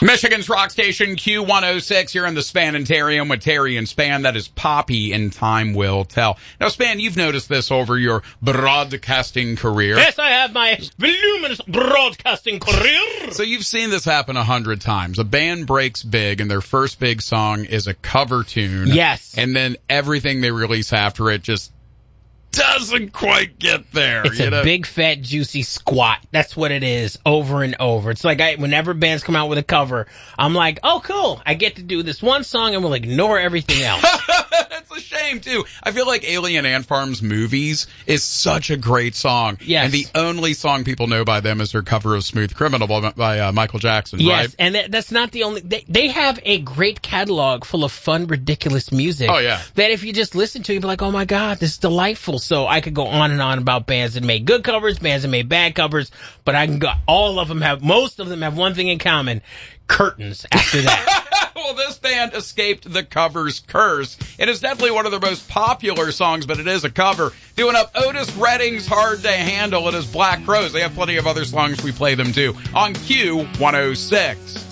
Michigan's rock station Q106 here in the Spanitarium with Terry and Span. That is Poppy, and Time Will Tell. Now, Span, you've noticed this over your broadcasting career. Yes, I have my voluminous broadcasting career. So you've seen this happen 100 times. A band breaks big, and their first big song is a cover tune. Yes. And then everything they release after it just doesn't quite get there. It's a big, fat, juicy squat. That's what it is, over and over. It's like whenever bands come out with a cover, I'm like, oh, cool. I get to do this one song, and we'll ignore everything else. That's a shame, too. I feel like Alien Ant Farm's Movies is such a great song. Yes. And the only song people know by them is their cover of Smooth Criminal by Michael Jackson, yes, right? And that's not the only... They have a great catalog full of fun, ridiculous music. Oh, yeah. That if you just listen to it, you'll be like, oh, my God, this is delightful. So I could go on and on about bands that made good covers, bands that made bad covers, but I can go... Most of them have one thing in common. Curtains after that. Well, this band escaped the cover's curse. It is definitely one of their most popular songs, but it is a cover. Doing up Otis Redding's Hard to Handle. It is Black Crowes. They have plenty of other songs. We play them too on Q106.